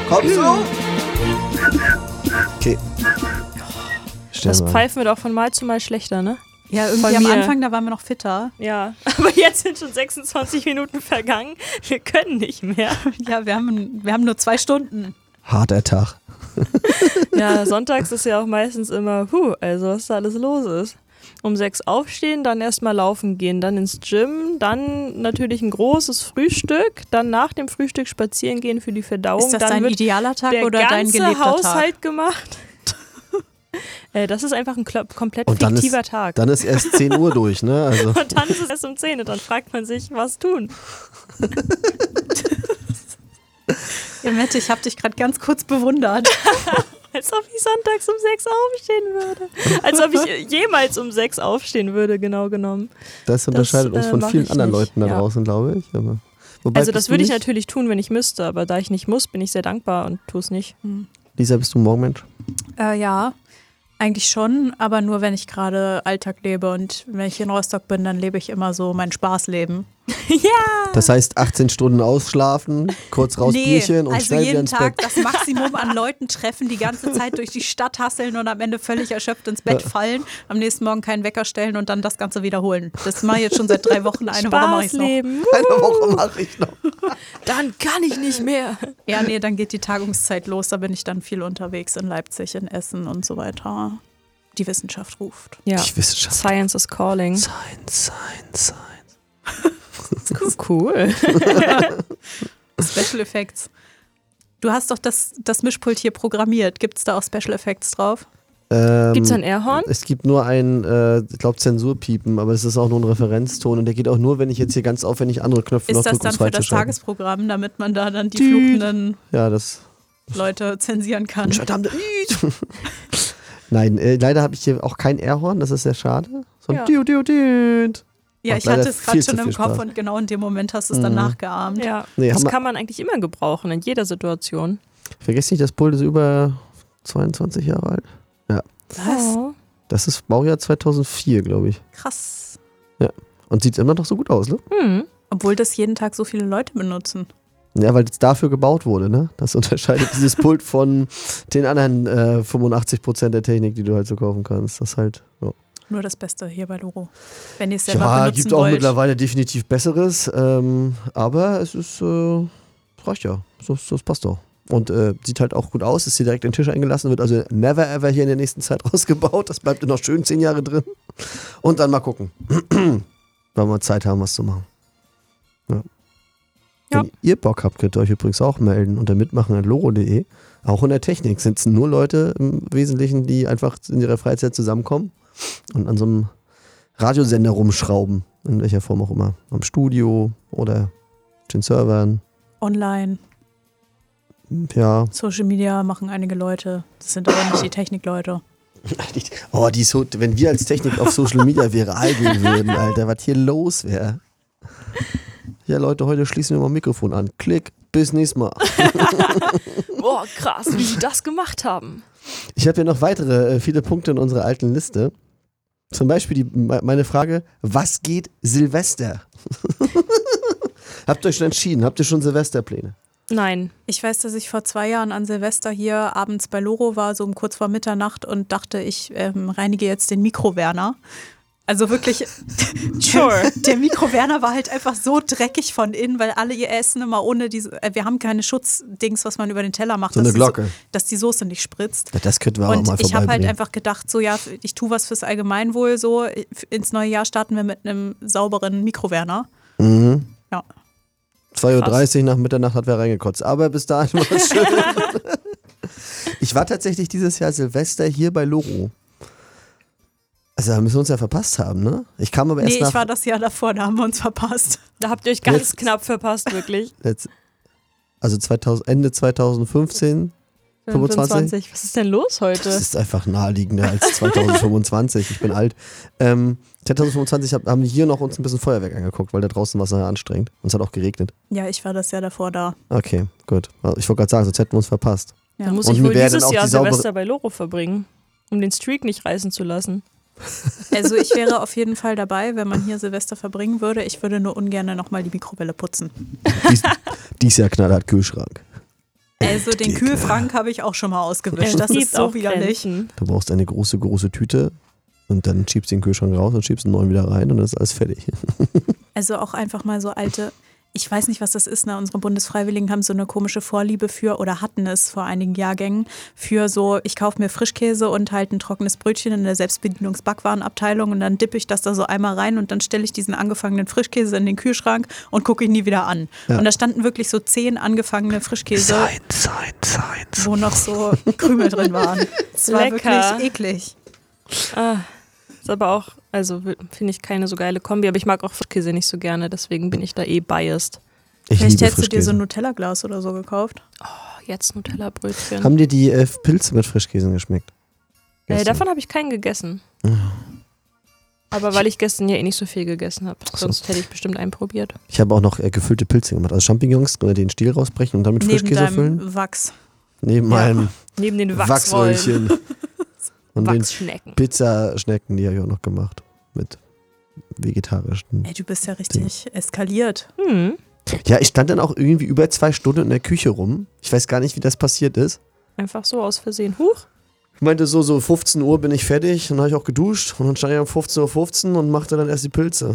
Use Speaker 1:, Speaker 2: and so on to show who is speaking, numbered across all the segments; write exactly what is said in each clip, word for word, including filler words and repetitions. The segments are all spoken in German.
Speaker 1: Kommst du? Okay. Stell
Speaker 2: Das
Speaker 1: mal.
Speaker 2: Pfeifen wird auch von Mal zu Mal schlechter, ne?
Speaker 3: Ja, irgendwie
Speaker 2: Von
Speaker 3: am
Speaker 2: mir.
Speaker 3: Anfang, da waren wir noch fitter.
Speaker 2: Ja, aber jetzt sind schon sechsundzwanzig Minuten vergangen. Wir können nicht mehr.
Speaker 3: Ja, wir haben, wir haben nur zwei Stunden.
Speaker 1: Harter Tag.
Speaker 2: Ja, sonntags ist ja auch meistens immer, puh, also was da alles los ist. Um sechs aufstehen, dann erstmal laufen gehen, dann ins Gym, dann natürlich ein großes Frühstück, dann nach dem Frühstück spazieren gehen für die Verdauung.
Speaker 3: Ist das
Speaker 2: dann
Speaker 3: dein
Speaker 2: wird
Speaker 3: idealer Tag
Speaker 2: der
Speaker 3: oder dein
Speaker 2: ganze
Speaker 3: gelebter
Speaker 2: Haushalt
Speaker 3: Tag?
Speaker 2: gemacht. äh, das ist einfach ein kl- komplett
Speaker 1: Und dann
Speaker 2: fiktiver
Speaker 1: ist,
Speaker 2: Tag.
Speaker 1: dann ist erst zehn Uhr durch, ne? Also.
Speaker 2: Und dann ist es erst um zehn und dann fragt man sich, was tun.
Speaker 3: Ja, Mette, ich habe dich gerade ganz kurz bewundert.
Speaker 2: Als ob ich sonntags um sechs aufstehen würde. Als ob ich jemals um sechs aufstehen würde, genau genommen.
Speaker 1: Das unterscheidet
Speaker 2: Das,
Speaker 1: uns
Speaker 2: äh,
Speaker 1: von
Speaker 2: mach
Speaker 1: vielen
Speaker 2: ich
Speaker 1: anderen
Speaker 2: nicht.
Speaker 1: Leuten da
Speaker 2: Ja.
Speaker 1: draußen, glaube ich. Aber, wobei,
Speaker 2: Also das
Speaker 1: bist du
Speaker 2: würde ich
Speaker 1: nicht?
Speaker 2: natürlich tun, wenn ich müsste, aber da ich nicht muss, bin ich sehr dankbar und tue es nicht.
Speaker 1: Lisa, bist du ein Morgenmensch?
Speaker 3: Äh, ja, eigentlich schon, aber nur wenn ich gerade Alltag lebe. Und wenn ich in Rostock bin, dann lebe ich immer so mein Spaßleben.
Speaker 2: Ja!
Speaker 1: Das heißt achtzehn Stunden ausschlafen, kurz raus Bierchen und
Speaker 3: also
Speaker 1: schnell wieder
Speaker 3: jeden
Speaker 1: ins
Speaker 3: Tag
Speaker 1: Bett.
Speaker 3: das Maximum an Leuten treffen, die ganze Zeit durch die Stadt hasseln und am Ende völlig erschöpft ins Bett fallen, am nächsten Morgen keinen Wecker stellen und dann das Ganze wiederholen. Das mache ich jetzt schon seit drei Wochen, eine Woche mache ich noch.
Speaker 2: Spaßleben.
Speaker 1: Eine Woche mache ich noch.
Speaker 2: Dann kann ich nicht mehr.
Speaker 3: Ja, nee, dann geht die Tagungszeit los, da bin ich dann viel unterwegs in Leipzig, in Essen und so weiter. Die Wissenschaft ruft.
Speaker 2: Ja.
Speaker 1: Die Wissenschaft.
Speaker 2: Science is calling.
Speaker 1: Science, Science, Science.
Speaker 2: Cool.
Speaker 3: Special Effects. Du hast doch das, das Mischpult hier programmiert. Gibt es da auch Special Effects drauf?
Speaker 1: Ähm,
Speaker 2: Gibt es ein Airhorn?
Speaker 1: Es gibt nur ein, äh, ich glaube, Zensurpiepen, aber es ist auch nur ein Referenzton und der geht auch nur, wenn ich jetzt hier ganz aufwendig andere Knöpfe noch
Speaker 3: Ist das
Speaker 1: drücke, um
Speaker 3: dann
Speaker 1: es
Speaker 3: für das
Speaker 1: freizuschalten.
Speaker 3: Tagesprogramm, damit man da dann die
Speaker 1: Düt.
Speaker 3: fluchenden
Speaker 1: Ja, das.
Speaker 3: Leute zensieren kann?
Speaker 1: Verdammte. Nein, äh, leider habe ich hier auch kein Airhorn, das ist sehr schade. So ein
Speaker 2: Ja.
Speaker 1: Diu, Diu, Diu.
Speaker 3: Ja,
Speaker 1: Macht
Speaker 3: ich hatte
Speaker 1: leider
Speaker 3: es gerade
Speaker 1: viel
Speaker 3: schon
Speaker 1: zu
Speaker 3: im
Speaker 1: viel
Speaker 3: Kopf
Speaker 1: Spaß.
Speaker 3: und genau in dem Moment hast du es dann
Speaker 1: Mhm.
Speaker 3: nachgeahmt.
Speaker 2: Ja.
Speaker 1: Nee,
Speaker 2: das
Speaker 1: haben wir-
Speaker 2: kann man eigentlich immer gebrauchen, in jeder Situation.
Speaker 1: Vergesst nicht, das Pult ist über zweiundzwanzig Jahre alt.
Speaker 3: Was?
Speaker 2: Oh.
Speaker 1: Das ist Baujahr zweitausendvier, glaube ich.
Speaker 3: Krass.
Speaker 1: Und sieht immer noch so gut aus, ne?
Speaker 2: Hm.
Speaker 3: Obwohl das jeden Tag so viele Leute benutzen.
Speaker 1: Ja, weil es dafür gebaut wurde, ne? Das unterscheidet dieses Pult von den anderen äh, fünfundachtzig Prozent der Technik, die du halt so kaufen kannst. Das halt, ja.
Speaker 3: Nur das Beste hier bei Loro. Wenn ihr es selber
Speaker 1: Ja,
Speaker 3: benutzen
Speaker 1: gibt auch
Speaker 3: wollt.
Speaker 1: mittlerweile definitiv Besseres, ähm, aber es ist, äh, reicht ja. So, so, das passt doch. Und äh, sieht halt auch gut aus, ist hier direkt in den Tisch eingelassen, wird also never ever hier in der nächsten Zeit rausgebaut. Das bleibt noch schön zehn Jahre drin. Und dann mal gucken, wenn wir Zeit haben, was zu machen. Ja.
Speaker 2: Ja.
Speaker 1: Wenn ihr Bock habt, könnt ihr euch übrigens auch melden unter mitmachen at loro punkt de. Auch in der Technik sind es nur Leute im Wesentlichen, die einfach in ihrer Freizeit zusammenkommen und an so einem Radiosender rumschrauben, in welcher Form auch immer. Am Studio oder den Servern.
Speaker 3: Online,
Speaker 1: Ja.
Speaker 3: Social Media machen einige Leute. Das sind aber nicht die Technikleute.
Speaker 1: Oh, die so, wenn wir als Technik auf Social Media viral gehen würden, Alter, was hier los wäre. Ja, Leute, heute schließen wir mal Mikrofon an. Klick, bis nächstes Mal.
Speaker 2: Boah, krass, wie die das gemacht haben.
Speaker 1: Ich habe hier noch weitere, äh, viele Punkte in unserer alten Liste. Zum Beispiel die, me- meine Frage, was geht Silvester? Habt ihr euch schon entschieden? Habt ihr schon Silvesterpläne?
Speaker 2: Nein.
Speaker 3: Ich weiß, dass ich vor zwei Jahren an Silvester hier abends bei Loro war, so um kurz vor Mitternacht und dachte, ich ähm, reinige jetzt den Mikrowerner. Also wirklich,
Speaker 2: Sure.
Speaker 3: der Mikrowerner war halt einfach so dreckig von innen, weil alle ihr Essen immer ohne diese, äh, wir haben keine Schutzdings, was man über den Teller macht,
Speaker 1: So eine
Speaker 3: dass die
Speaker 1: Glocke.
Speaker 3: So, dass die Soße nicht spritzt.
Speaker 1: Ja, das könnten wir auch
Speaker 3: Und
Speaker 1: mal
Speaker 3: ich habe halt
Speaker 1: vorbeibringen.
Speaker 3: einfach gedacht, so ja, ich tue was fürs Allgemeinwohl, so ins neue Jahr starten wir mit einem sauberen Mikrowerner.
Speaker 1: Mhm.
Speaker 3: Ja.
Speaker 1: zwei Uhr dreißig nach Mitternacht hat wer reingekotzt. Aber bis dahin war es schön. Ich war tatsächlich dieses Jahr Silvester hier bei Loro. Also da müssen wir uns ja verpasst haben, ne? Ich kam aber erst
Speaker 3: Nee,
Speaker 1: nach...
Speaker 3: ich war das Jahr davor, da haben wir uns verpasst.
Speaker 2: Da habt ihr euch ganz
Speaker 1: Jetzt-
Speaker 2: knapp verpasst, wirklich.
Speaker 1: Letzt, also zweitausend, Ende zweitausendfünfzehn, fünfundzwanzig?
Speaker 2: Was ist denn los heute?
Speaker 1: Das ist einfach naheliegender als zweitausendfünfundzwanzig. Ich bin alt. Ähm, zweitausendfünfundzwanzig hab, haben wir hier noch uns ein bisschen Feuerwerk angeguckt, weil da draußen war es nachher anstrengend. Und es hat auch geregnet.
Speaker 3: Ja, ich war das Jahr davor da.
Speaker 1: Okay, gut. Ich wollte gerade sagen, sonst hätten wir uns verpasst.
Speaker 3: Ja.
Speaker 2: Dann muss
Speaker 1: Und
Speaker 2: ich
Speaker 1: mir
Speaker 2: wohl
Speaker 1: wäre dann
Speaker 2: dieses
Speaker 1: auch
Speaker 2: Jahr
Speaker 1: die saubere-
Speaker 2: Silvester bei Loro verbringen, um den Streak nicht reißen zu lassen.
Speaker 3: Also ich wäre auf jeden Fall dabei, wenn man hier Silvester verbringen würde. Ich würde nur ungern nochmal die Mikrowelle putzen.
Speaker 1: Dies, dies Jahr knallhart Kühlschrank.
Speaker 3: Also den Kühlschrank habe ich auch schon mal ausgewischt. Das ist so widerlich.
Speaker 2: Grenzen.
Speaker 1: Du brauchst eine große, große Tüte und dann schiebst du den Kühlschrank raus und schiebst einen neuen wieder rein und dann ist alles fertig.
Speaker 3: Also auch einfach mal so alte, ich weiß nicht, was das ist, ne? Unsere Bundesfreiwilligen haben so eine komische Vorliebe für, oder hatten es vor einigen Jahrgängen, für so, ich kaufe mir Frischkäse und halt ein trockenes Brötchen in der Selbstbedienungsbackwarenabteilung und dann dippe ich das da so einmal rein und dann stelle ich diesen angefangenen Frischkäse in den Kühlschrank und gucke ihn nie wieder an. Ja. Und da standen wirklich so zehn angefangene Frischkäse,
Speaker 1: sein, sein, sein.
Speaker 3: wo noch so Krümel drin waren. Es war wirklich eklig.
Speaker 2: Ah. Ist aber auch, also finde ich keine so geile Kombi, aber ich mag auch Frischkäse nicht so gerne, deswegen bin ich da eh biased.
Speaker 1: Ich
Speaker 3: Vielleicht hättest
Speaker 1: Frischkäse.
Speaker 3: du dir so ein Nutella-Glas oder so gekauft.
Speaker 2: Oh, jetzt Nutella-Brötchen.
Speaker 1: Haben dir die äh, Pilze mit Frischkäse geschmeckt?
Speaker 2: Äh, davon habe ich keinen gegessen. Mhm. Aber weil ich gestern ja eh nicht so viel gegessen habe. So. Sonst hätte ich bestimmt einen probiert.
Speaker 1: Ich habe auch noch äh, gefüllte Pilze gemacht. Also Champignons, den Stiel rausbrechen und dann mit
Speaker 3: Neben
Speaker 1: Frischkäse füllen.
Speaker 3: Neben Wachs.
Speaker 1: Neben
Speaker 2: ja.
Speaker 1: meinem
Speaker 2: Neben den Wachsröllchen.
Speaker 1: Und
Speaker 2: Wachsschnecken.
Speaker 1: Den Pizzaschnecken, die habe ich auch noch gemacht. Mit vegetarischen.
Speaker 3: Ey, du bist ja richtig Ding. eskaliert.
Speaker 2: Hm.
Speaker 1: Ja, ich stand dann auch irgendwie über zwei Stunden in der Küche rum. Ich weiß gar nicht, wie das passiert ist.
Speaker 2: Einfach so aus Versehen. Huch.
Speaker 1: Ich meinte so, so fünfzehn Uhr bin ich fertig. Dann habe ich auch geduscht. Und dann stand ich um fünfzehn Uhr fünfzehn und machte dann erst die Pilze.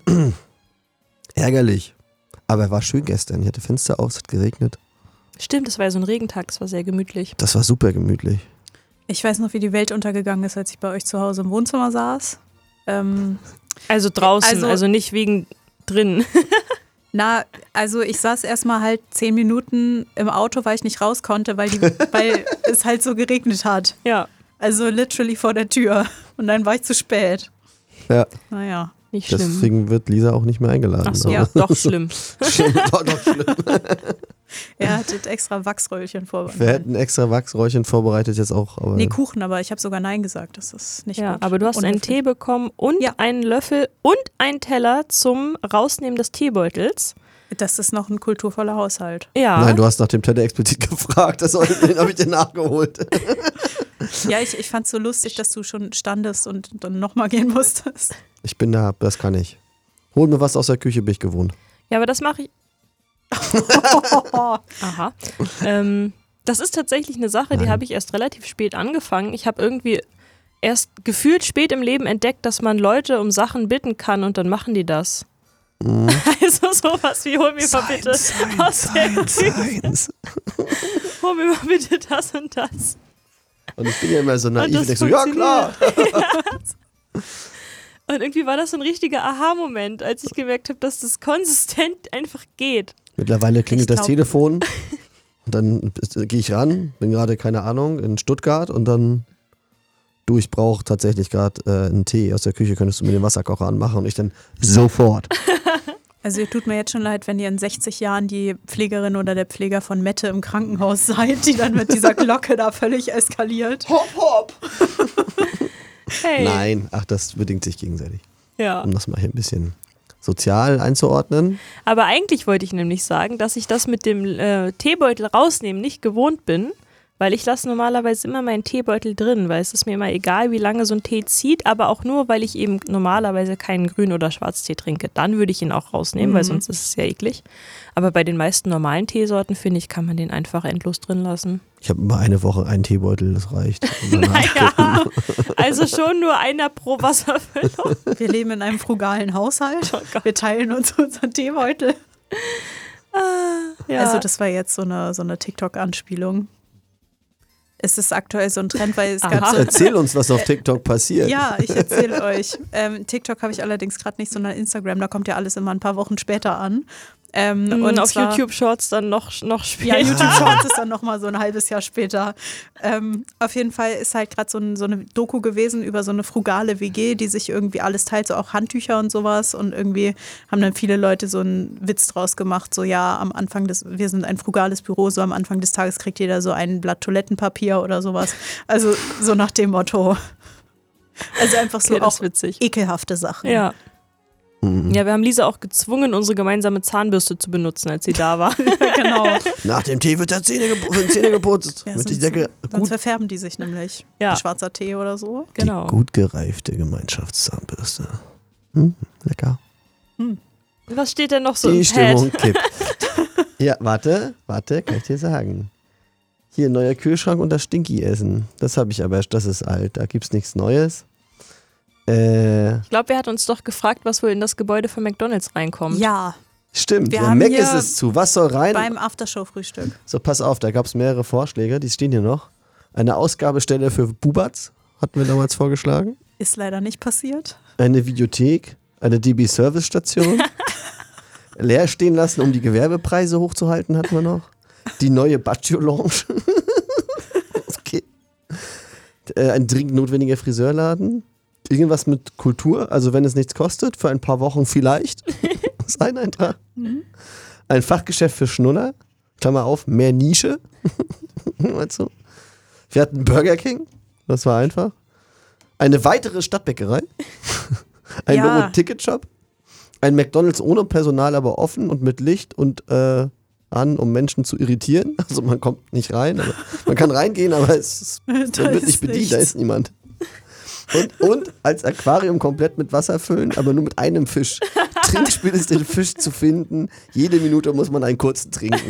Speaker 1: Ärgerlich. Aber er war schön gestern. Ich hatte Fenster auf, es hat geregnet.
Speaker 2: Stimmt, es war ja so ein Regentag. Das war sehr gemütlich.
Speaker 1: Das war super gemütlich.
Speaker 3: Ich weiß noch, wie die Welt untergegangen ist, als ich bei euch zu Hause im Wohnzimmer saß. Ähm,
Speaker 2: also draußen, also,
Speaker 3: also
Speaker 2: nicht wegen drin.
Speaker 3: Na, also ich saß erstmal halt zehn Minuten im Auto, weil ich nicht raus konnte, weil, die, weil es halt so geregnet hat.
Speaker 2: Ja.
Speaker 3: Also literally vor der Tür. Und dann war ich zu spät.
Speaker 1: Ja.
Speaker 3: Naja.
Speaker 2: Nicht schlimm.
Speaker 1: Deswegen wird Lisa auch nicht mehr eingeladen.
Speaker 2: Ach so, ja, doch schlimm.
Speaker 1: doch, doch schlimm.
Speaker 3: Er hat extra Wachsröllchen vorbereitet.
Speaker 1: Wir hätten extra Wachsröllchen vorbereitet jetzt auch. Aber
Speaker 3: nee, Kuchen, aber ich habe sogar Nein gesagt. Das ist nicht
Speaker 2: ja,
Speaker 3: gut.
Speaker 2: aber du hast einen Tee bekommen und ja. einen Löffel und einen Teller zum Rausnehmen des Teebeutels.
Speaker 3: Das ist noch ein kulturvoller Haushalt.
Speaker 2: Ja.
Speaker 1: Nein, du hast nach dem Teller explizit gefragt. Das den habe ich dir nachgeholt.
Speaker 3: Ja, ich, ich fand es so lustig, dass du schon standest und dann nochmal gehen musstest.
Speaker 1: Ich bin da, das kann ich. Hol mir was aus der Küche, bin ich gewohnt.
Speaker 2: Ja, aber das mache ich. Aha. Ähm, das ist tatsächlich eine Sache, Nein. die habe ich erst relativ spät angefangen. Ich habe irgendwie erst gefühlt spät im Leben entdeckt, dass man Leute um Sachen bitten kann und dann machen die das. Mhm. Also sowas wie, hol mir mal bitte
Speaker 1: Science,
Speaker 2: aus
Speaker 1: Science,
Speaker 2: der
Speaker 1: Science.
Speaker 2: Hol mir mal bitte das und das.
Speaker 1: Und ich bin ja immer so naiv und denke so, ja klar.
Speaker 2: Ja. Und irgendwie war das so ein richtiger Aha-Moment, als ich gemerkt habe, dass das konsistent einfach geht.
Speaker 1: Mittlerweile klingelt
Speaker 3: Ich
Speaker 1: das
Speaker 3: glaub-
Speaker 1: Telefon und dann gehe ich ran, bin gerade, keine Ahnung, in Stuttgart und dann, du, ich brauche tatsächlich gerade äh, einen Tee aus der Küche, könntest du mir den Wasserkocher anmachen? Und ich dann sofort.
Speaker 3: Also ihr tut mir jetzt schon leid, wenn ihr in sechzig Jahren die Pflegerin oder der Pfleger von Mette im Krankenhaus seid, die dann mit dieser Glocke da völlig eskaliert.
Speaker 1: Hopp, hopp.
Speaker 2: Hey.
Speaker 1: Nein, ach, das bedingt sich gegenseitig.
Speaker 2: Ja.
Speaker 1: Um das mal hier ein bisschen sozial einzuordnen.
Speaker 2: Aber eigentlich wollte ich nämlich sagen, dass ich das mit dem äh, Teebeutel rausnehmen nicht gewohnt bin, weil ich lasse normalerweise immer meinen Teebeutel drin, weil es ist mir immer egal, wie lange so ein Tee zieht, aber auch nur, weil ich eben normalerweise keinen Grün- oder Schwarztee trinke. Dann würde ich ihn auch rausnehmen, mhm. weil sonst ist es ja eklig. Aber bei den meisten normalen Teesorten, finde ich, kann man den einfach endlos drin lassen.
Speaker 1: Ich habe immer eine Woche einen Teebeutel, das reicht.
Speaker 2: Naja, also schon nur einer pro Wasserfüllung.
Speaker 3: Wir leben in einem frugalen Haushalt.
Speaker 2: Oh Gott.
Speaker 3: Wir teilen uns unseren Teebeutel.
Speaker 2: Ah, ja.
Speaker 3: Also das war jetzt so eine, so eine TikTok-Anspielung. Es ist aktuell so ein Trend, weil es
Speaker 2: Aha.
Speaker 3: gab so,
Speaker 1: Erzähl uns, was auf TikTok passiert.
Speaker 3: ja, ich erzähle euch. Ähm, TikTok habe ich allerdings gerade nicht, sondern Instagram. Da kommt ja alles immer ein paar Wochen später an. Ähm,
Speaker 2: und
Speaker 3: und
Speaker 2: auf
Speaker 3: zwar,
Speaker 2: YouTube Shorts dann noch, noch später.
Speaker 3: Ja, YouTube Shorts ist dann nochmal so ein halbes Jahr später. Ähm, auf jeden Fall ist halt gerade so, ein, so eine Doku gewesen über so eine frugale W G, die sich irgendwie alles teilt, so auch Handtücher und sowas. Und irgendwie haben dann viele Leute so einen Witz draus gemacht, so ja, am Anfang des, wir sind ein frugales Büro, so am Anfang des Tages kriegt jeder so ein Blatt Toilettenpapier oder sowas. Also so nach dem Motto. Also einfach so
Speaker 2: Okay, das ist
Speaker 3: auch
Speaker 2: witzig.
Speaker 3: ekelhafte Sachen.
Speaker 2: Ja. Ja, wir haben Lisa auch gezwungen, unsere gemeinsame Zahnbürste zu benutzen, als sie da war.
Speaker 3: Genau.
Speaker 1: Nach dem Tee wird der Zähne, gep- Zähne geputzt.
Speaker 3: Ja,
Speaker 1: mit die
Speaker 3: sonst,
Speaker 1: Decke
Speaker 3: sonst
Speaker 1: gut,
Speaker 3: verfärben die sich nämlich.
Speaker 2: Ja.
Speaker 3: Schwarzer Tee oder so.
Speaker 2: Genau.
Speaker 1: die gut gereifte Gemeinschaftszahnbürste. Hm, lecker.
Speaker 2: Was steht denn noch so
Speaker 1: Die
Speaker 2: im
Speaker 1: Stimmung
Speaker 2: Pad?
Speaker 1: kippt. Ja, warte, warte, kann ich dir sagen. Hier, neuer Kühlschrank und das Stinky-Essen. Das habe ich aber, das ist alt, da gibt's nichts Neues. Äh,
Speaker 2: Ich glaube, er hat uns doch gefragt, was wohl in das Gebäude von McDonalds reinkommt.
Speaker 3: Ja,
Speaker 1: stimmt,
Speaker 3: Wir
Speaker 1: der
Speaker 3: haben
Speaker 1: Mac
Speaker 3: hier
Speaker 1: ist es zu. Was soll rein?
Speaker 3: beim Aftershow-Frühstück.
Speaker 1: So, pass auf, da gab es mehrere Vorschläge, die stehen hier noch. Eine Ausgabestelle für Bubatz, hatten wir damals vorgeschlagen.
Speaker 3: Ist leider nicht passiert.
Speaker 1: Eine Videothek, eine D B-Service-Station. Leer stehen lassen, um die Gewerbepreise hochzuhalten, hatten wir noch. Die neue Baggio-Lounge. Okay. Äh, ein dringend notwendiger Friseurladen. Irgendwas mit Kultur, also wenn es nichts kostet, für ein paar Wochen vielleicht. Das ist ein Eintrag.
Speaker 3: Mhm.
Speaker 1: Ein Fachgeschäft für Schnuller. Klammer auf, mehr Nische. Meinst du? Wir hatten Burger King. Das war einfach. Eine weitere Stadtbäckerei. Ein
Speaker 3: Ja.
Speaker 1: Lomo-Ticket-Shop. Ein McDonalds ohne Personal, aber offen und mit Licht und äh, an, um Menschen zu irritieren. Also man kommt nicht rein, aber man kann reingehen, aber es ist,
Speaker 3: Da
Speaker 1: man wird
Speaker 3: ist
Speaker 1: nicht bedient,
Speaker 3: nichts.
Speaker 1: da ist niemand. Und, und als Aquarium komplett mit Wasser füllen, aber nur mit einem Fisch. Trinkspiel ist, den Fisch zu finden. Jede Minute muss man einen kurzen trinken.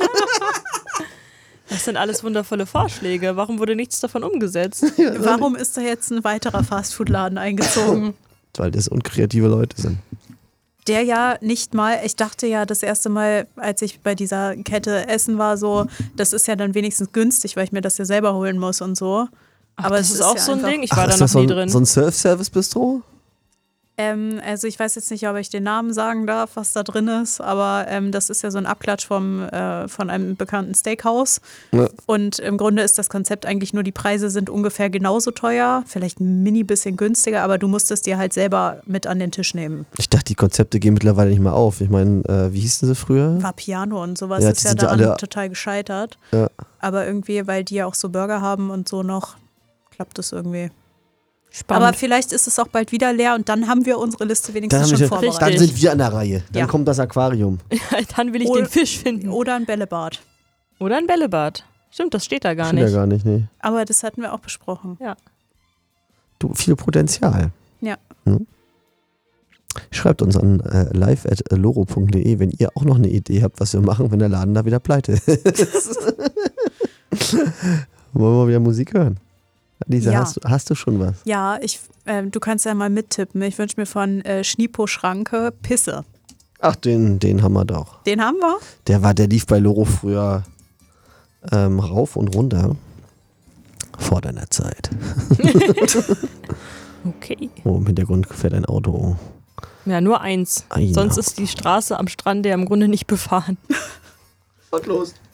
Speaker 2: Das sind alles wundervolle Vorschläge. Warum wurde nichts davon umgesetzt?
Speaker 3: Warum ist da jetzt ein weiterer Fastfood-Laden eingezogen?
Speaker 1: Weil das unkreative Leute sind.
Speaker 3: Der ja nicht mal, ich dachte ja das erste Mal, als ich bei dieser Kette essen war, so, das ist ja dann wenigstens günstig, weil ich mir das ja selber holen muss und so. Aber
Speaker 2: das
Speaker 3: es
Speaker 2: ist auch
Speaker 3: ja
Speaker 2: so ein
Speaker 3: einfach-
Speaker 2: Ding. Ich
Speaker 1: Ach,
Speaker 2: war da
Speaker 1: ist
Speaker 2: noch
Speaker 1: das so
Speaker 2: nie
Speaker 1: ein,
Speaker 2: drin.
Speaker 1: so ein Surf-Service-Bistro?
Speaker 3: Ähm, also ich weiß jetzt nicht, ob ich den Namen sagen darf, was da drin ist, aber ähm, das ist ja so ein Abklatsch vom, äh, von einem bekannten Steakhouse.
Speaker 1: Ja.
Speaker 3: Und im Grunde ist das Konzept eigentlich nur, die Preise sind ungefähr genauso teuer, vielleicht ein mini bisschen günstiger, aber du musst es dir halt selber mit an den Tisch nehmen.
Speaker 1: Ich dachte, die Konzepte gehen mittlerweile nicht mehr auf. Ich meine, äh, wie hießen sie früher?
Speaker 3: Vapiano und sowas
Speaker 1: Ja,
Speaker 3: ist
Speaker 1: die
Speaker 3: ja
Speaker 1: sind ja
Speaker 3: daran
Speaker 1: alle-
Speaker 3: total gescheitert.
Speaker 1: Ja.
Speaker 3: Aber irgendwie, weil die ja auch so Burger haben und so noch, klappt das irgendwie.
Speaker 2: Spannend.
Speaker 3: Aber vielleicht ist es auch bald wieder leer und dann haben wir unsere Liste
Speaker 1: Dann,
Speaker 3: wenigstens
Speaker 1: haben
Speaker 3: schon
Speaker 1: wir,
Speaker 3: vorbereitet.
Speaker 1: dann
Speaker 2: Richtig.
Speaker 1: sind wir an der Reihe. Dann
Speaker 3: Ja.
Speaker 1: kommt das Aquarium.
Speaker 2: Dann will ich
Speaker 3: Oder-
Speaker 2: den Fisch finden.
Speaker 3: Oder ein Bällebad.
Speaker 2: Oder ein Bällebad. Stimmt, das steht da gar
Speaker 1: Stimmt
Speaker 2: nicht.
Speaker 1: ja gar nicht, nee.
Speaker 3: Aber das hatten wir auch besprochen.
Speaker 1: Du, viel Potenzial.
Speaker 3: Ja.
Speaker 1: Hm? Schreibt uns an äh, live at loro punkt de, wenn ihr auch noch eine Idee habt, was wir machen, wenn der Laden da wieder pleite ist. Wollen wir wieder Musik hören? Lisa,
Speaker 3: Ja.
Speaker 1: hast, du- hast du schon was?
Speaker 3: Ja, ich, ähm, du kannst ja mal mittippen. Ich wünsche mir von äh, Schnipo Schranke Pisse.
Speaker 1: Ach, den, den haben wir doch.
Speaker 3: Den haben wir?
Speaker 1: Der war, der lief bei Loro früher ähm, rauf und runter. Vor deiner Zeit.
Speaker 2: Okay.
Speaker 1: Oh, im Hintergrund fährt ein Auto.
Speaker 2: Ja, nur eins.
Speaker 1: Einer.
Speaker 2: Sonst ist die Straße am Strand ja im Grunde nicht befahren.
Speaker 1: Und los.